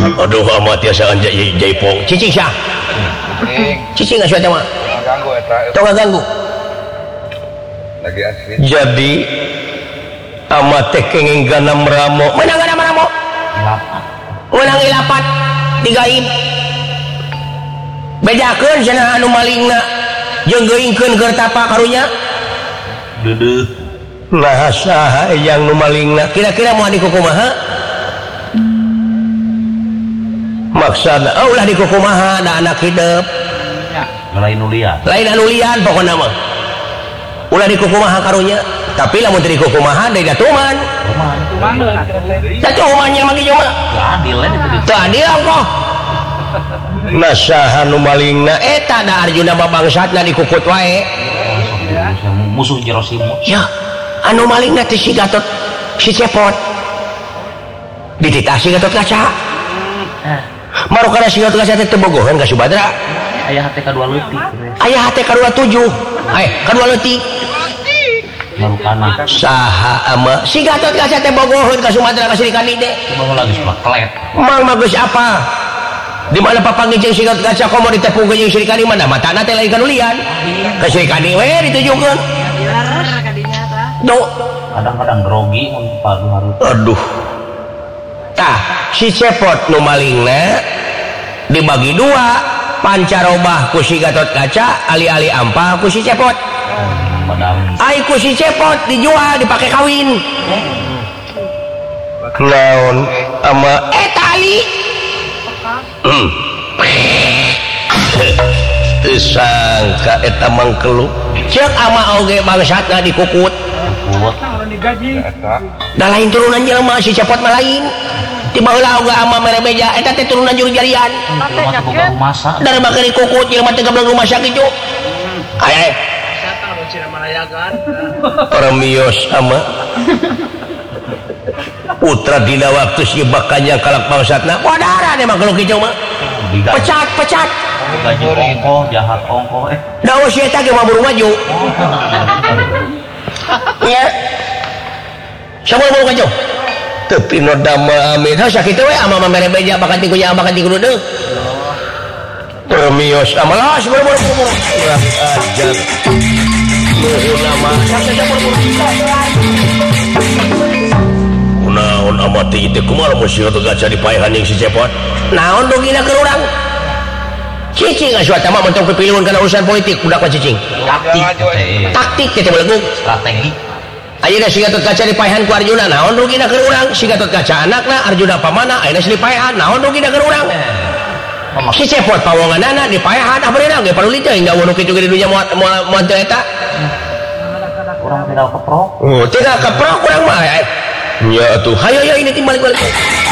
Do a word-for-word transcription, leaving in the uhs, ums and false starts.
Aduh amat tiasa anja jaipong. Cicing sah. Cicing nggak suatu mah. Ganggu eta. Tahu nggak ganggu? Lagi asli. Jadi amat teh kenging ganam ramo. Mana ganam ramo? Menang ilapat digaib. Bedakeun cenah anu malingna jeung geuingkeun keur tapa karunya. Deudeuh. Nah saha yang nu malingna kira-kira moal dikukumaha? Maksudna oh ulah dikukumaha da anak hidup. Lain nu lian. Lain anu lian pokona mah. Ulah dikukumaha karunya, tapi lamun teu dikukumaha deui gatuman. Tuman. Sacuman yang manggi mah. Adil lah itu. Teu adil kok. Nah saha nu malingna eta da Arjuna babangsatna dikukut wae. Musuh Jerosimu. Ya, anu malingna teh si Gatot, si Cepot. Dititah si Gatot Kaca. Marukana si Gatot Kaca teh teu bogohan ka Subadra. Aya hate kadua leutik. Aya hate kadua tujuh. Aya kadua leutik. Marukana. Saha ama si Gatot Kaca teh bogohan ka Sumatera ka Srikandi teh. Coba lagi klet. Mang bagus apa? Di mana papanggih jeung si Gatot Kaca komo ditepung jeung Srikandi mana matana teh lain kanulian. Ka Srikandi we ditujukeun. Duh. Kadang-kadang grogi mun padu harus. Aduh. Tah, si Cepot nu malingna dibagi dua, pancarobah ku si Gatot Kaca, ali-ali ampah ku si Cepot. Padahal Ai ku si Cepot dijual dipake kawin. Naon ama eta ali. Hmm. Teu sangka eta mangkeluk. Ceuk ama oge bangsatna dikukut. kuat. Da lain turunan jelema si Cepot mah lain. Tiba heula oga ama mere beja eta teh turunan juru jarian. Rumah teh boga rumasa. Dari bakari kukut jelema teh gableng rumah sakit kitu. Aya. Orang mios ama. Putra dina waktu si bakanya kalak bangsatna. Wadara deh mah kalau kitu mah. Pecat, pecat. Gaji ongkoh, jahat ongkoh eh. Da si eta ge mah buru maju. Ya. Samuel mau kacau. Tapi no dama amin. Ha sakit we ama mere beja bakan ti kunya bakan ti kudu deuk. Permios amalah buru-buru buru. Ya ajar. Ulama sakit buru-buru. Naon amati teh kumaha musieun teh gaca dipaehan jeung si Cepot. Naon dogina keur urang? Cicing asuata mah mentok kepilihun kana urusan politik budak mah cicing. Taktik teh. Taktik teh belegug. Strategi. Ayeuna si Gatot Kaca dipaehan ku Arjuna, naon rugina keur urang? Si Gatot Kaca anakna, Arjuna pamana, ayeuna si dipaehan, naon rugina keur urang? Si Cepot pawonganana dipaehan, abarina ge paruli teh enggak wono kitu ge di dunya moal moal teh eta. Urang tidak keprok. Oh, tidak keprok urang mah. Ya tuh, hayo ya ini timbal balik.